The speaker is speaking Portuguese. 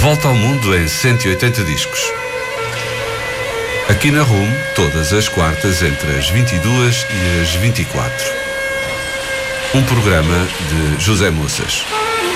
Volta ao mundo em 180 discos. Aqui na RUM, todas as quartas entre as 22 e as 24. Um programa de José Moças.